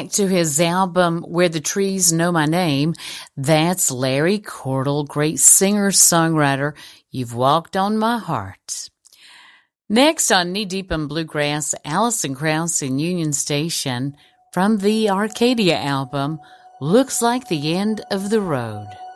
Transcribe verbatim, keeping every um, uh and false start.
back to his album Where the Trees Know My Name. That's Larry Cordle, great singer-songwriter. You've Walked on My Heart. Next on Knee Deep in Bluegrass, Alison Krauss in Union Station from the Arcadia album, Looks Like the End of the Road.